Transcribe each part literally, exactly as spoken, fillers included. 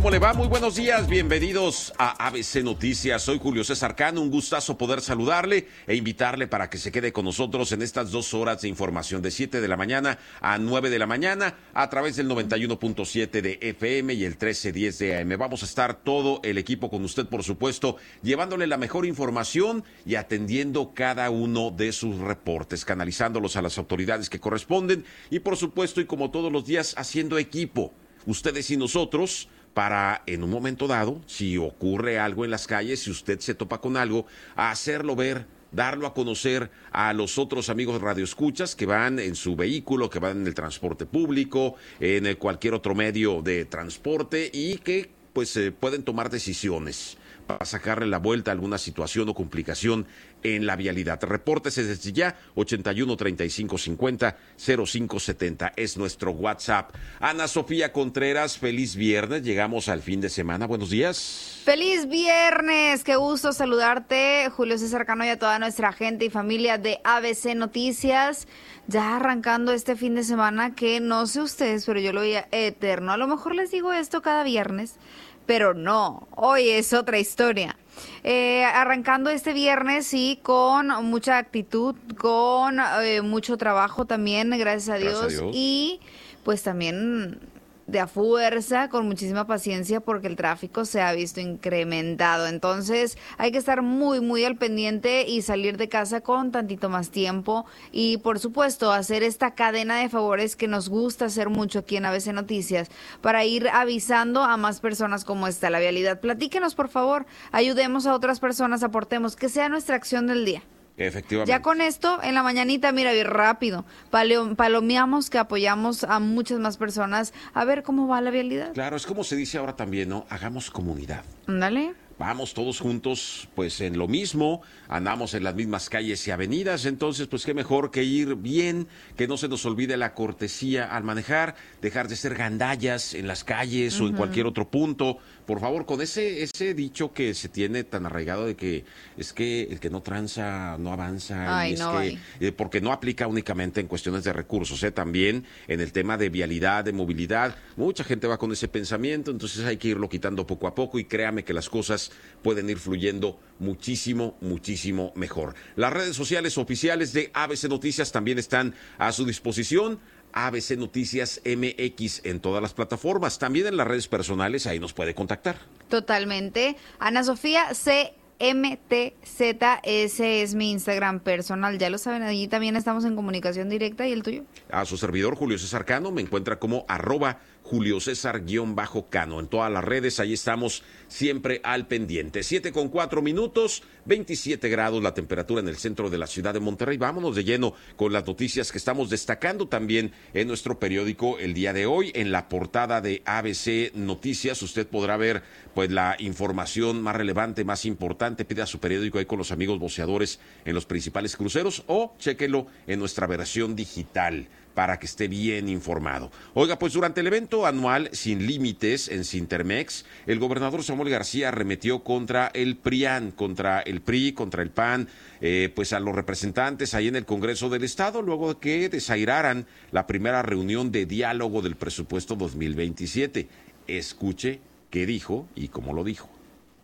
¿Cómo le va? Muy buenos días, bienvenidos a A B C Noticias. Soy Julio César Cano, un gustazo poder saludarle e invitarle para que se quede con nosotros en estas dos horas de información de siete de la mañana a nueve de la mañana a través del noventa y uno punto siete de F M y el trece diez de A M. Vamos a estar todo el equipo con usted, por supuesto, llevándole la mejor información y atendiendo cada uno de sus reportes, canalizándolos a las autoridades que corresponden y, por supuesto, y como todos los días, haciendo equipo, ustedes y nosotros, para en un momento dado, si ocurre algo en las calles, si usted se topa con algo, a hacerlo ver, darlo a conocer a los otros amigos radioescuchas que van en su vehículo, que van en el transporte público, en cualquier otro medio de transporte y que pues eh, pueden tomar decisiones para sacarle la vuelta a alguna situación o complicación en la vialidad. Repórtese desde ya, ochenta y uno, treinta y cinco cincuenta, cero cinco setenta es nuestro WhatsApp. Ana Sofía Contreras, feliz viernes, llegamos al fin de semana, buenos días. ¡Feliz viernes! Qué gusto saludarte, Julio César Cano, y a toda nuestra gente y familia de A B C Noticias. Ya arrancando este fin de semana que no sé ustedes, pero yo lo veía eterno. A lo mejor les digo esto cada viernes, pero no, hoy es otra historia. Eh, arrancando este viernes, sí, con mucha actitud, con eh, mucho trabajo también, gracias a Dios, Gracias a Dios. Y pues también de a fuerza, con muchísima paciencia, porque el tráfico se ha visto incrementado. Entonces hay que estar muy, muy al pendiente y salir de casa con tantito más tiempo y, por supuesto, hacer esta cadena de favores que nos gusta hacer mucho aquí en A B C Noticias para ir avisando a más personas cómo está la vialidad. Platíquenos, por favor, ayudemos a otras personas, aportemos, que sea nuestra acción del día. Efectivamente. Ya con esto, en la mañanita, mira, bien rápido, paleo, palomeamos que apoyamos a muchas más personas a ver cómo va la vialidad. Claro, es como se dice ahora también, ¿no? Hagamos comunidad. Ándale. Vamos todos juntos, pues en lo mismo, andamos en las mismas calles y avenidas, entonces pues qué mejor que ir bien, que no se nos olvide la cortesía al manejar, dejar de ser gandallas en las calles uh-huh. o en cualquier otro punto. Por favor, con ese ese dicho que se tiene tan arraigado de que es que el que no tranza no avanza, Ay, y es no, que eh, porque no aplica únicamente en cuestiones de recursos, eh, también en el tema de vialidad, de movilidad. Mucha gente va con ese pensamiento, entonces hay que irlo quitando poco a poco y créame que las cosas pueden ir fluyendo muchísimo, muchísimo mejor. Las redes sociales oficiales de A B C Noticias también están a su disposición. A B C Noticias M X en todas las plataformas, también en las redes personales, ahí nos puede contactar. Totalmente. Ana Sofía C M T Z, ese es mi Instagram personal, ya lo saben, allí también estamos en comunicación directa. ¿Y el tuyo? A su servidor, Julio César Cano, me encuentra como arroba Julio César-Cano. En todas las redes, ahí estamos siempre al pendiente. siete con cuatro minutos, veintisiete grados la temperatura en el centro de la ciudad de Monterrey. Vámonos de lleno con las noticias que estamos destacando también en nuestro periódico el día de hoy. En la portada de A B C Noticias, usted podrá ver pues la información más relevante, más importante. Pida su periódico ahí con los amigos voceadores en los principales cruceros o chéquelo en nuestra versión digital para que esté bien informado. Oiga, pues durante el evento anual Sin Límites en Sintermex, el gobernador Samuel García arremetió contra el PRIAN, contra el P R I, contra el P A N, eh, pues a los representantes ahí en el Congreso del Estado, luego de que desairaran la primera reunión de diálogo del presupuesto dos mil veintisiete. Escuche qué dijo y cómo lo dijo.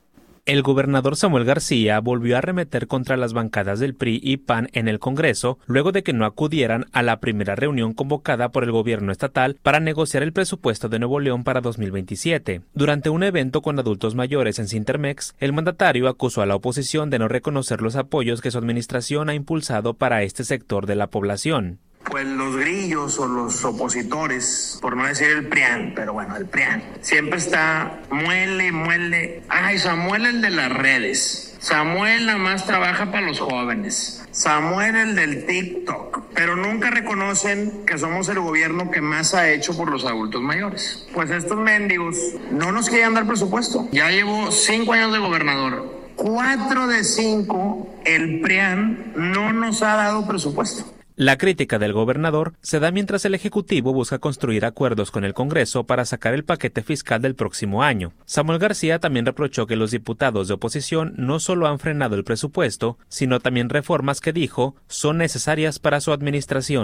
El gobernador Samuel García volvió a arremeter contra las bancadas del P R I y P A N en el Congreso, luego de que no acudieran a la primera reunión convocada por el gobierno estatal para negociar el presupuesto de Nuevo León para dos mil veintisiete. Durante un evento con adultos mayores en Sintermex, el mandatario acusó a la oposición de no reconocer los apoyos que su administración ha impulsado para este sector de la población. Pues los grillos o los opositores, por no decir el PRIAN, pero bueno, el PRIAN, siempre está muele, muele. Ay, Samuel el de las redes. Samuel nada más trabaja para los jóvenes. Samuel el del TikTok. Pero nunca reconocen que somos el gobierno que más ha hecho por los adultos mayores. Pues estos mendigos no nos quieren dar presupuesto. Ya llevo cinco años de gobernador. Cuatro de cinco, el PRIAN no nos ha dado presupuesto. La crítica del gobernador se da mientras el Ejecutivo busca construir acuerdos con el Congreso para sacar el paquete fiscal del próximo año. Samuel García también reprochó que los diputados de oposición no solo han frenado el presupuesto, sino también reformas que dijo son necesarias para su administración.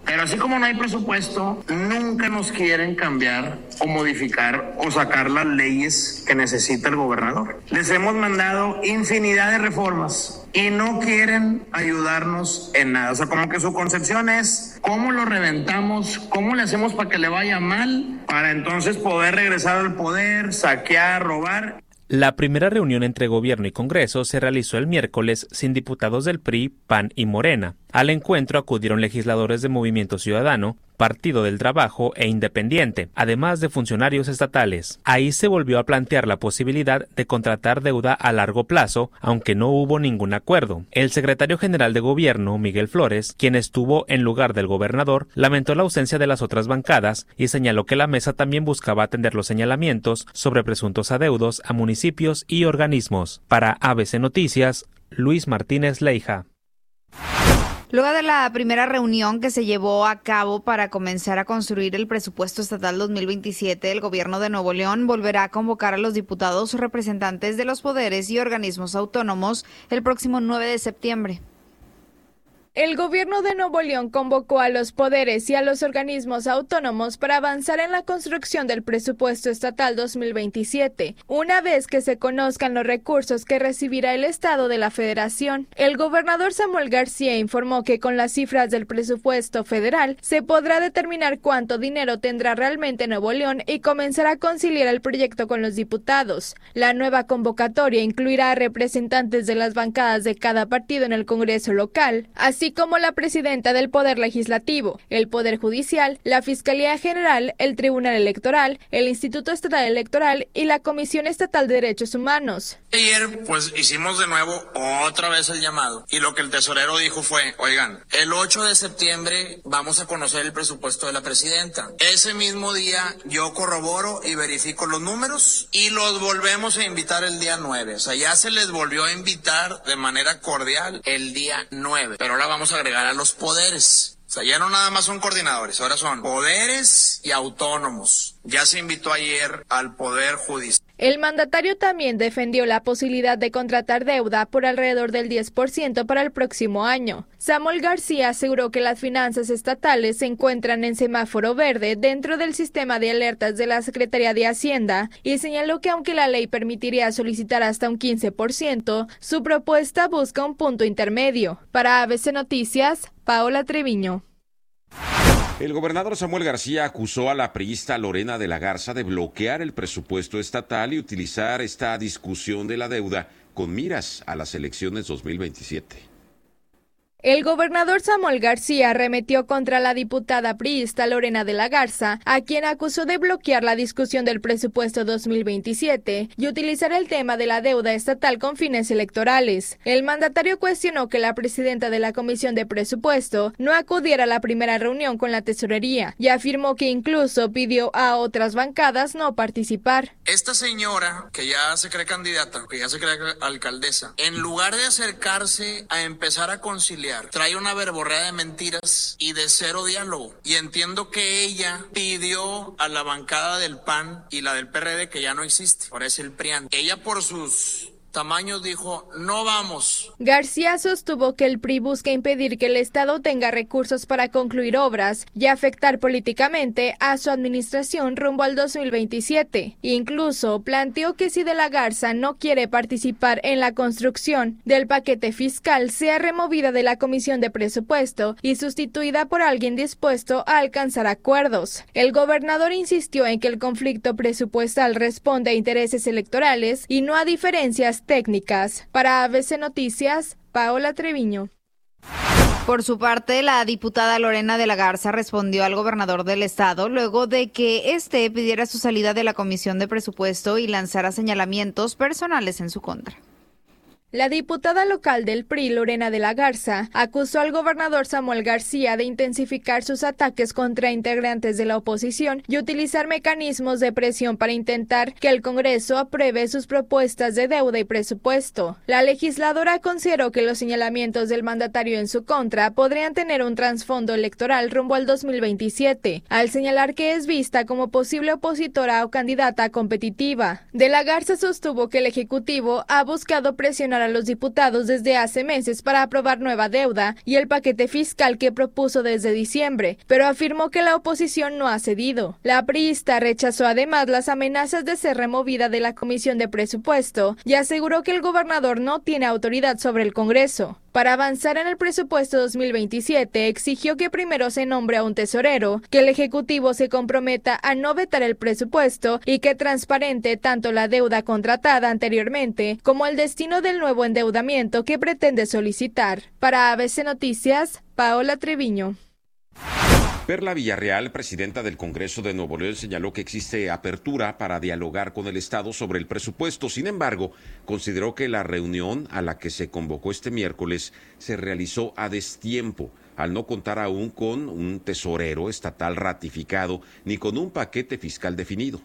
Pero así como no hay presupuesto, nunca nos quieren cambiar o modificar o sacar las leyes que necesita el gobernador. Les hemos mandado infinidad de reformas y no quieren ayudarnos en nada. O sea, como que su concepción es cómo lo reventamos, cómo le hacemos para que le vaya mal, para entonces poder regresar al poder, saquear, robar. La primera reunión entre gobierno y Congreso se realizó el miércoles sin diputados del P R I, P A N y Morena. Al encuentro acudieron legisladores de Movimiento Ciudadano, Partido del Trabajo e Independiente, además de funcionarios estatales. Ahí se volvió a plantear la posibilidad de contratar deuda a largo plazo, aunque no hubo ningún acuerdo. El secretario general de Gobierno, Miguel Flores, quien estuvo en lugar del gobernador, lamentó la ausencia de las otras bancadas y señaló que la mesa también buscaba atender los señalamientos sobre presuntos adeudos a municipios y organismos. Para A B C Noticias, Luis Martínez Leija. Luego de la primera reunión que se llevó a cabo para comenzar a construir el presupuesto estatal dos mil veintisiete, el gobierno de Nuevo León volverá a convocar a los diputados representantes de los poderes y organismos autónomos el próximo nueve de septiembre. El gobierno de Nuevo León convocó a los poderes y a los organismos autónomos para avanzar en la construcción del presupuesto estatal dos mil veintisiete, una vez que se conozcan los recursos que recibirá el Estado de la Federación. El gobernador Samuel García informó que con las cifras del presupuesto federal se podrá determinar cuánto dinero tendrá realmente Nuevo León y comenzar a conciliar el proyecto con los diputados. La nueva convocatoria incluirá a representantes de las bancadas de cada partido en el Congreso local, así como la presidenta del Poder Legislativo, el Poder Judicial, la Fiscalía General, el Tribunal Electoral, el Instituto Estatal Electoral y la Comisión Estatal de Derechos Humanos. Ayer, pues, hicimos de nuevo otra vez el llamado y lo que el tesorero dijo fue, oigan, el ocho de septiembre vamos a conocer el presupuesto de la presidenta. Ese mismo día yo corroboro y verifico los números y los volvemos a invitar el día nueve. O sea, ya se les volvió a invitar de manera cordial el día nueve, pero ahora vamos a agregar a los poderes. O sea, ya no nada más son coordinadores, ahora son poderes y autónomos. Ya se invitó ayer al Poder Judicial. El mandatario también defendió la posibilidad de contratar deuda por alrededor del diez por ciento para el próximo año. Samuel García aseguró que las finanzas estatales se encuentran en semáforo verde dentro del sistema de alertas de la Secretaría de Hacienda y señaló que aunque la ley permitiría solicitar hasta un quince por ciento, su propuesta busca un punto intermedio. Para A B C Noticias, Paola Treviño. El gobernador Samuel García acusó a la priista Lorena de la Garza de bloquear el presupuesto estatal y utilizar esta discusión de la deuda con miras a las elecciones dos mil veintisiete. El gobernador Samuel García arremetió contra la diputada priista Lorena de la Garza, a quien acusó de bloquear la discusión del presupuesto dos mil veintisiete y utilizar el tema de la deuda estatal con fines electorales. El mandatario cuestionó que la presidenta de la Comisión de Presupuesto no acudiera a la primera reunión con la tesorería y afirmó que incluso pidió a otras bancadas no participar. Esta señora, que ya se cree candidata, que ya se cree alcaldesa, en lugar de acercarse a empezar a conciliar, trae una verborrea de mentiras y de cero diálogo. Y entiendo que ella pidió a la bancada del P A N y la del P R D, que ya no existe, ahora es el P R I A N. Ella por sus tamaños dijo, no vamos. García sostuvo que el P R I busca impedir que el Estado tenga recursos para concluir obras y afectar políticamente a su administración rumbo al dos mil veintisiete. Incluso planteó que si de la Garza no quiere participar en la construcción del paquete fiscal, sea removida de la Comisión de Presupuesto y sustituida por alguien dispuesto a alcanzar acuerdos. El gobernador insistió en que el conflicto presupuestal responde a intereses electorales y no a diferencias técnicas. Para A B C Noticias, Paola Treviño. Por su parte, la diputada Lorena de la Garza respondió al gobernador del estado luego de que éste pidiera su salida de la Comisión de Presupuesto y lanzara señalamientos personales en su contra. La diputada local del P R I, Lorena de la Garza, acusó al gobernador Samuel García de intensificar sus ataques contra integrantes de la oposición y utilizar mecanismos de presión para intentar que el Congreso apruebe sus propuestas de deuda y presupuesto. La legisladora consideró que los señalamientos del mandatario en su contra podrían tener un trasfondo electoral rumbo al dos mil veintisiete, al señalar que es vista como posible opositora o candidata competitiva. De la Garza sostuvo que el Ejecutivo ha buscado presionar presionar a los diputados desde hace meses para aprobar nueva deuda y el paquete fiscal que propuso desde diciembre, pero afirmó que la oposición no ha cedido. La priista rechazó además las amenazas de ser removida de la Comisión de Presupuesto y aseguró que el gobernador no tiene autoridad sobre el Congreso. Para avanzar en el presupuesto dos mil veintisiete, exigió que primero se nombre a un tesorero, que el Ejecutivo se comprometa a no vetar el presupuesto y que transparente tanto la deuda contratada anteriormente como el destino del nuevo endeudamiento que pretende solicitar. Para A B C Noticias, Paola Treviño. Perla Villarreal, presidenta del Congreso de Nuevo León, señaló que existe apertura para dialogar con el Estado sobre el presupuesto. Sin embargo, consideró que la reunión a la que se convocó este miércoles se realizó a destiempo, al no contar aún con un tesorero estatal ratificado ni con un paquete fiscal definido.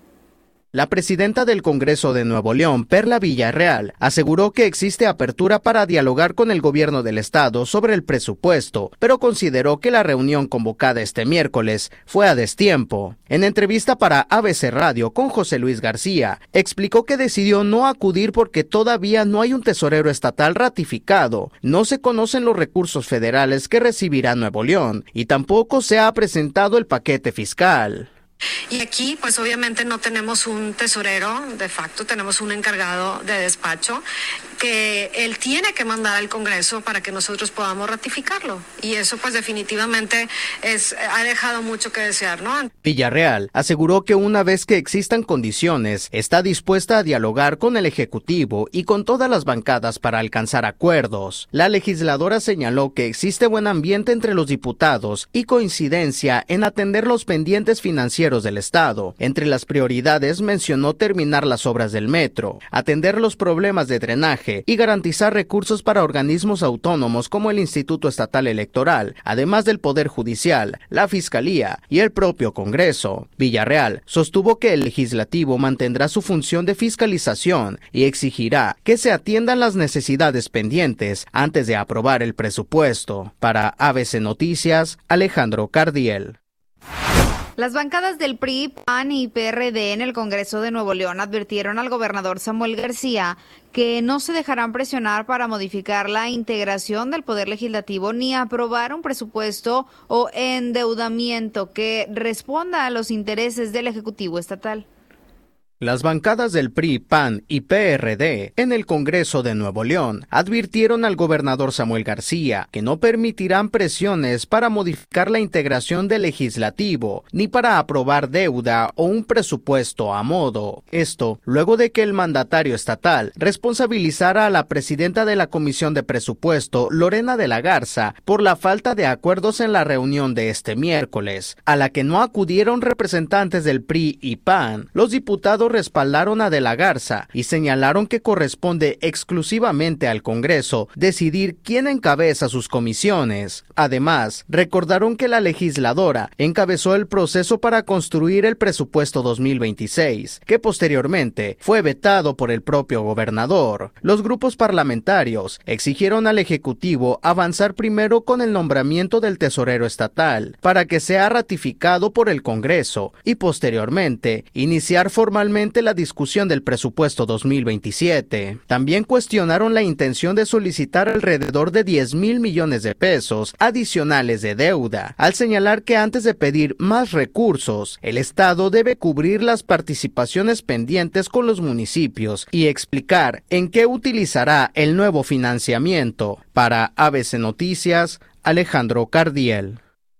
La presidenta del Congreso de Nuevo León, Perla Villarreal, aseguró que existe apertura para dialogar con el gobierno del estado sobre el presupuesto, pero consideró que la reunión convocada este miércoles fue a destiempo. En entrevista para A B C Radio con José Luis García, explicó que decidió no acudir porque todavía no hay un tesorero estatal ratificado, no se conocen los recursos federales que recibirá Nuevo León y tampoco se ha presentado el paquete fiscal. Y aquí, pues obviamente no tenemos un tesorero, de facto tenemos un encargado de despacho que él tiene que mandar al Congreso para que nosotros podamos ratificarlo. Y eso pues definitivamente es, ha dejado mucho que desear, ¿no? Villarreal aseguró que una vez que existan condiciones, está dispuesta a dialogar con el Ejecutivo y con todas las bancadas para alcanzar acuerdos. La legisladora señaló que existe buen ambiente entre los diputados y coincidencia en atender los pendientes financieros del Estado. Entre las prioridades mencionó terminar las obras del metro, atender los problemas de drenaje y garantizar recursos para organismos autónomos como el Instituto Estatal Electoral, además del Poder Judicial, la Fiscalía y el propio Congreso. Villarreal sostuvo que el Legislativo mantendrá su función de fiscalización y exigirá que se atiendan las necesidades pendientes antes de aprobar el presupuesto. Para A B C Noticias, Alejandro Cardiel. Las bancadas del P R I, P A N y P R D en el Congreso de Nuevo León advirtieron al gobernador Samuel García que no se dejarán presionar para modificar la integración del Poder Legislativo ni aprobar un presupuesto o endeudamiento que responda a los intereses del Ejecutivo estatal. Las bancadas del P R I, P A N y P R D en el Congreso de Nuevo León advirtieron al gobernador Samuel García que no permitirán presiones para modificar la integración del legislativo ni para aprobar deuda o un presupuesto a modo. Esto luego de que el mandatario estatal responsabilizara a la presidenta de la Comisión de Presupuesto, Lorena de la Garza, por la falta de acuerdos en la reunión de este miércoles, a la que no acudieron representantes del P R I y P A N. Los diputados respaldaron a de la Garza y señalaron que corresponde exclusivamente al Congreso decidir quién encabeza sus comisiones. Además, recordaron que la legisladora encabezó el proceso para construir el presupuesto dos mil veintiséis, que posteriormente fue vetado por el propio gobernador. Los grupos parlamentarios exigieron al Ejecutivo avanzar primero con el nombramiento del tesorero estatal para que sea ratificado por el Congreso y posteriormente iniciar formalmente la discusión del presupuesto dos mil veintisiete. También cuestionaron la intención de solicitar alrededor de diez mil millones de pesos adicionales de deuda, al señalar que antes de pedir más recursos, el Estado debe cubrir las participaciones pendientes con los municipios y explicar en qué utilizará el nuevo financiamiento. Para A B C Noticias, Alejandro Cardiel.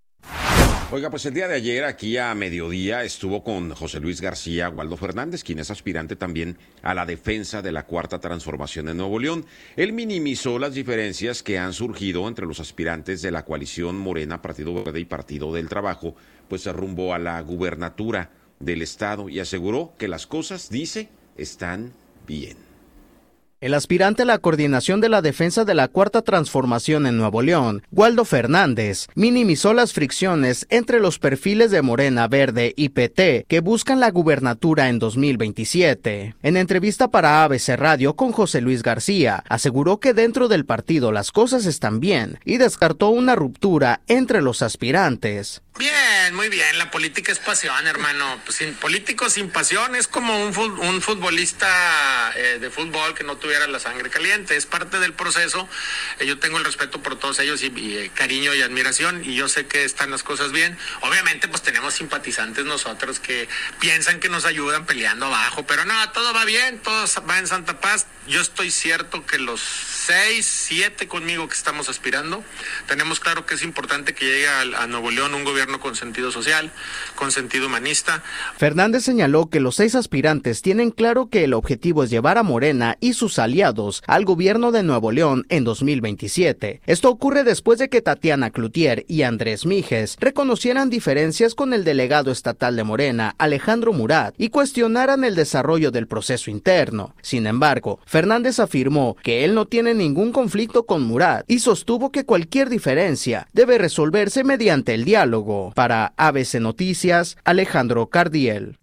Oiga, pues el día de ayer aquí a mediodía estuvo con José Luis García Waldo Fernández, quien es aspirante también a la defensa de la Cuarta Transformación en Nuevo León. Él minimizó las diferencias que han surgido entre los aspirantes de la coalición Morena, Partido Verde y Partido del Trabajo, pues rumbo a la gubernatura del estado, y aseguró que las cosas, dice, están bien. El aspirante a la coordinación de la defensa de la Cuarta Transformación en Nuevo León, Waldo Fernández, minimizó las fricciones entre los perfiles de Morena, Verde y P T que buscan la gubernatura en dos mil veintisiete. En entrevista para A B C Radio con José Luis García, aseguró que dentro del partido las cosas están bien y descartó una ruptura entre los aspirantes. Bien, muy bien, la política es pasión, hermano. Pues sin político sin pasión es como un, un futbolista eh, de fútbol que no tuviera tuviera la sangre caliente. Es parte del proceso. Eh, yo tengo el respeto por todos ellos y, y eh, cariño y admiración, y yo sé que están las cosas bien. Obviamente pues tenemos simpatizantes nosotros que piensan que nos ayudan peleando abajo, pero no, todo va bien, todo va en santa paz. Yo estoy cierto que los seis, siete conmigo que estamos aspirando, tenemos claro que es importante que llegue a, a Nuevo León un gobierno con sentido social, con sentido humanista. Fernández señaló que los seis aspirantes tienen claro que el objetivo es llevar a Morena y sus aliados al gobierno de Nuevo León en dos mil veintisiete. Esto ocurre después de que Tatiana Cloutier y Andrés Mijes reconocieran diferencias con el delegado estatal de Morena, Alejandro Murat, y cuestionaran el desarrollo del proceso interno. Sin embargo, Fernández afirmó que él no tiene ningún conflicto con Murat y sostuvo que cualquier diferencia debe resolverse mediante el diálogo. Para A B C Noticias, Alejandro Cardiel.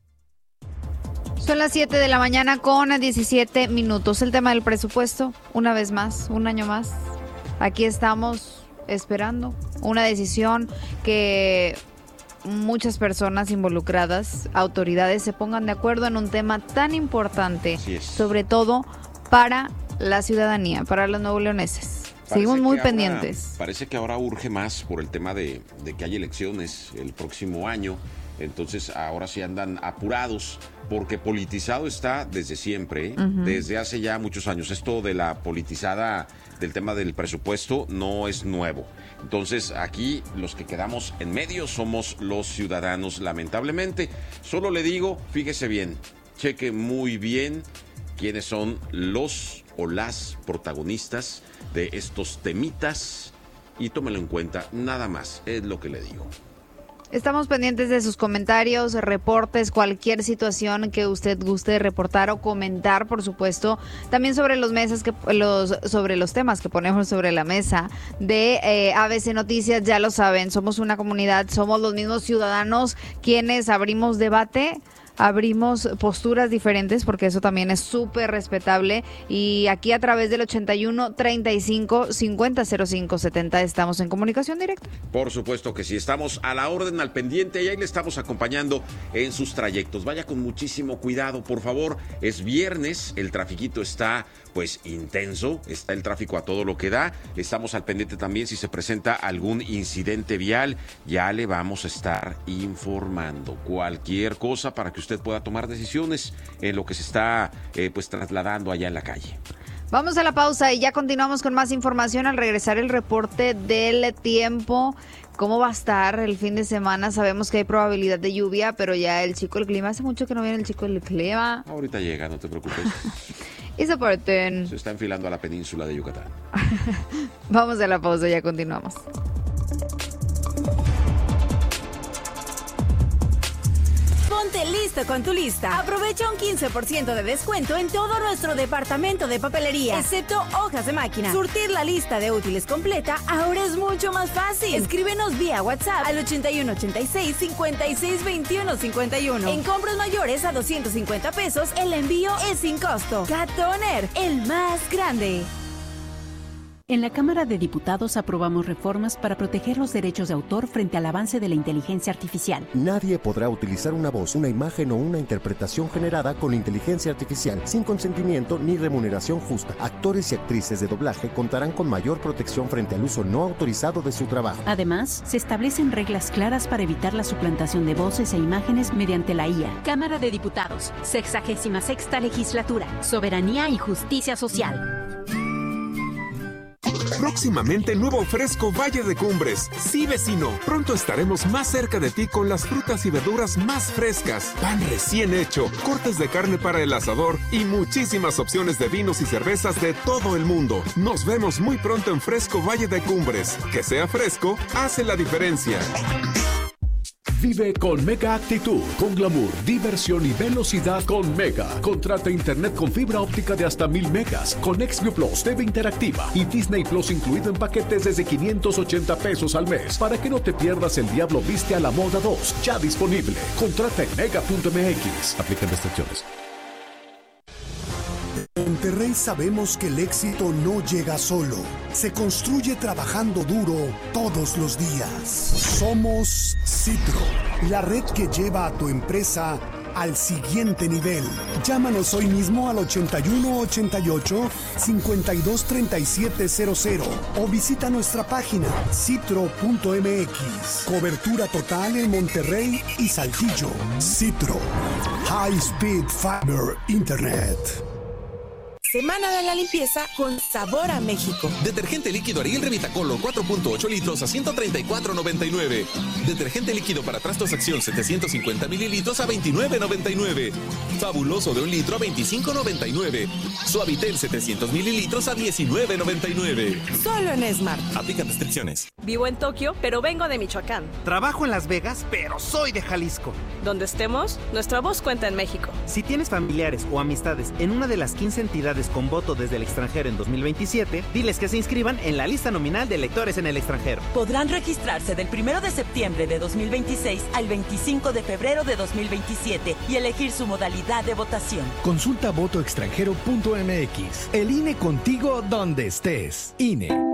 Son las siete de la mañana con diecisiete minutos. El tema del presupuesto, una vez más, un año más. Aquí estamos esperando una decisión que muchas personas involucradas, autoridades, se pongan de acuerdo en un tema tan importante, sobre todo para la ciudadanía, para los nuevoleoneses. Seguimos muy ahora, pendientes. Parece que ahora urge más por el tema de, de que hay elecciones el próximo año. Entonces ahora sí andan apurados, porque politizado está desde siempre, ¿eh? uh-huh. desde hace ya muchos años. Esto de la politizada del tema del presupuesto no es nuevo. Entonces aquí los que quedamos en medio somos los ciudadanos, lamentablemente. Solo le digo, fíjese bien, cheque muy bien quiénes son los o las protagonistas de estos temitas y tómelo en cuenta, nada más, es lo que le digo. Estamos pendientes de sus comentarios, reportes, cualquier situación que usted guste reportar o comentar, por supuesto. También sobre los mesas que los sobre los temas que ponemos sobre la mesa de eh, A B C Noticias, ya lo saben, somos una comunidad, somos los mismos ciudadanos quienes abrimos debate. Abrimos posturas diferentes porque eso también es súper respetable, y aquí a través del ochenta y uno, treinta y cinco, cincuenta, cero cinco, setenta estamos en comunicación directa. Por supuesto que sí, estamos a la orden, al pendiente, y ahí le estamos acompañando en sus trayectos. Vaya con muchísimo cuidado, por favor. Es viernes, el trafiquito está pues intenso, está el tráfico a todo lo que da. Estamos al pendiente también si se presenta algún incidente vial, ya le vamos a estar informando. Cualquier cosa para que usted pueda tomar decisiones en lo que se está eh, pues trasladando allá en la calle. Vamos a la pausa y ya continuamos con más información al regresar el reporte del tiempo. ¿Cómo va a estar el fin de semana? Sabemos que hay probabilidad de lluvia, pero ya el chico del clima, hace mucho que no viene el chico del clima. Ahorita llega, no te preocupes. Y soporten. Se está enfilando a la península de Yucatán. Vamos a la pausa, ya continuamos. Ponte listo con tu lista. Aprovecha un quince por ciento de descuento en todo nuestro departamento de papelería, excepto hojas de máquina. Surtir la lista de útiles completa ahora es mucho más fácil. Escríbenos vía WhatsApp al ochenta y uno, ochenta y seis, cincuenta y seis, veintiuno, cincuenta y uno. En compras mayores a doscientos cincuenta pesos, el envío es sin costo. Cat Toner, el más grande. En la Cámara de Diputados aprobamos reformas para proteger los derechos de autor frente al avance de la inteligencia artificial. Nadie podrá utilizar una voz, una imagen o una interpretación generada con inteligencia artificial sin consentimiento ni remuneración justa. Actores y actrices de doblaje contarán con mayor protección frente al uso no autorizado de su trabajo. Además, se establecen reglas claras para evitar la suplantación de voces e imágenes mediante la I A. Cámara de Diputados, sexagésima sexta legislatura, soberanía y justicia social. Próximamente nuevo fresco Valle de Cumbres. Sí, vecino, pronto estaremos más cerca de ti con las frutas y verduras más frescas, pan recién hecho, cortes de carne para el asador y muchísimas opciones de vinos y cervezas de todo el mundo. Nos vemos muy pronto en Fresco Valle de Cumbres. Que sea fresco, hace la diferencia. Vive con Mega Actitud, con glamour, diversión y velocidad con Mega. Contrata internet con fibra óptica de hasta mil megas, con XView Plus, T V interactiva y Disney Plus incluido en paquetes desde quinientos ochenta pesos al mes. Para que no te pierdas El Diablo Viste a la Moda dos, ya disponible. Contrata en mega punto m x. Aplican restricciones. En Monterrey sabemos que el éxito no llega solo, se construye trabajando duro todos los días. Somos Citro, la red que lleva a tu empresa al siguiente nivel. Llámanos hoy mismo al ochenta y uno ochenta y ocho, cincuenta y dos treinta y siete cero cero o visita nuestra página citro punto m x. Cobertura total en Monterrey y Saltillo. Citro. High Speed Fiber Internet. Semana de la limpieza con sabor a México. Detergente líquido Ariel Revitacolor cuatro punto ocho litros a ciento treinta y cuatro noventa y nueve. Detergente líquido para trastos Acción setecientos cincuenta mililitros a veintinueve noventa y nueve. Fabuloso de un litro a veinticinco noventa y nueve. Suavitel setecientos mililitros a diecinueve noventa y nueve. Solo en Smart. Aplican restricciones. Vivo en Tokio, pero vengo de Michoacán. Trabajo en Las Vegas, pero soy de Jalisco. Donde estemos, nuestra voz cuenta en México. Si tienes familiares o amistades en una de las quince entidades con voto desde el extranjero en dos mil veintisiete, diles que se inscriban en la lista nominal de electores en el extranjero. Podrán registrarse del primero de septiembre de dos mil veintiséis al veinticinco de febrero de dos mil veintisiete y elegir su modalidad de votación. Consulta voto extranjero punto m x. El I N E contigo donde estés. I N E.